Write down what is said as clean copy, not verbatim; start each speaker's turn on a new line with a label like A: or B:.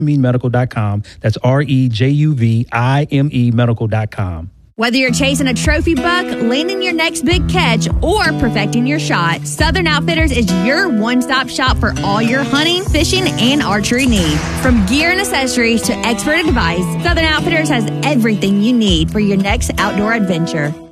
A: Medical.com. That's REJUVIME Medical.com.
B: Whether you're chasing a trophy buck, landing your next big catch, or perfecting your shot, Southern Outfitters is your one-stop shop for all your hunting, fishing, and archery needs. From gear and accessories to expert advice, Southern Outfitters has everything you need for your next outdoor adventure.